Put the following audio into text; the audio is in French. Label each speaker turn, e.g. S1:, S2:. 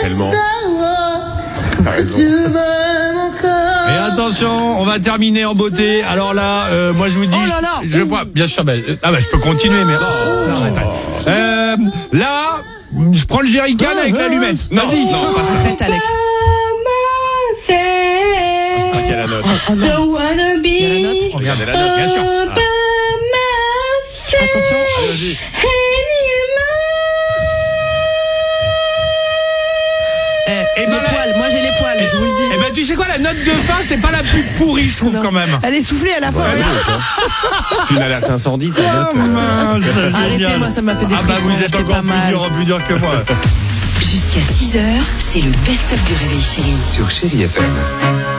S1: Tellement.
S2: Et attention, on va terminer en beauté. Alors là, moi je vous dis, je vois, bien sûr, je peux continuer, mais là, je prends le jerrycan avec l'allumette. Vas-y.
S3: Arrête, Alex.
S1: Il y a la note.
S3: Il y a la note.
S1: Regardez la note, bien sûr.
S3: Attention.
S1: Allez-y.
S3: Les poils, moi j'ai les poils, je vous le dis.
S2: Eh ben tu sais quoi, la note de fin, c'est pas la plus pourrie, je trouve quand même.
S3: Elle est soufflée à la fin.
S1: C'est une alerte incendie, ça note.
S3: Arrêtez, moi ça m'a fait des
S2: Ah bah
S3: frissons,
S2: vous êtes
S3: c'était
S2: encore
S3: pas mal.
S2: plus dur que moi.
S4: Jusqu'à 6h, c'est le best-of du Réveil Chéri.
S5: Sur Chéri FM.